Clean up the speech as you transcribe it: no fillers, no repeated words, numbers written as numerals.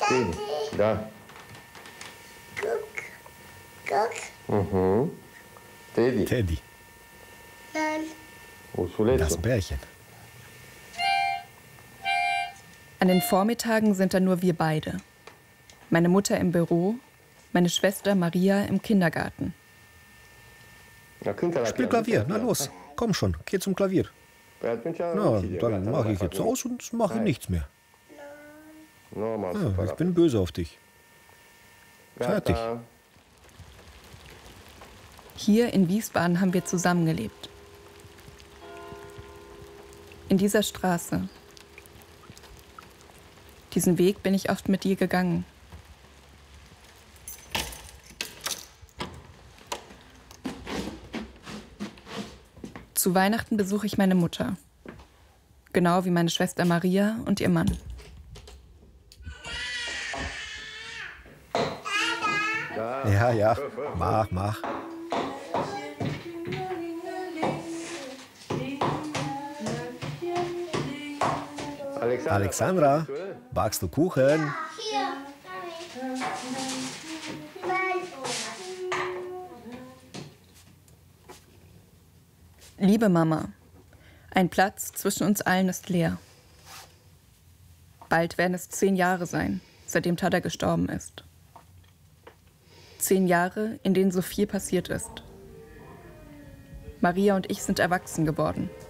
Teddy, da. Guck. Teddy. Teddy, Nein. das Bärchen. An den Vormittagen sind da nur wir beide. Meine Mutter im Büro, meine Schwester Maria im Kindergarten. Spiel Klavier, na los, komm schon, geh zum Klavier. Na, dann mache ich jetzt aus und mache nichts mehr. Ja, ich bin böse auf dich. Fertig. Hier in Wiesbaden haben wir zusammengelebt. In dieser Straße. Diesen Weg bin ich oft mit dir gegangen. Zu Weihnachten besuche ich meine Mutter. Genau wie meine Schwester Maria und ihr Mann. Ja, mach. Alexandra, backst du Kuchen? Liebe Mama, ein Platz zwischen uns allen ist leer. Bald werden es 10 Jahre sein, seitdem Tada gestorben ist. 10 Jahre, in denen so viel passiert ist. Maria und ich sind erwachsen geworden.